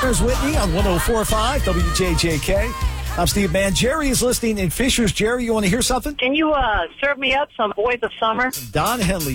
Partners Whitney on 104.5 WJJK. I'm Steve Mann. Jerry is listening in Fishers. Jerry, you want to hear something? Can you serve me up some Boys of Summer? Don Henley.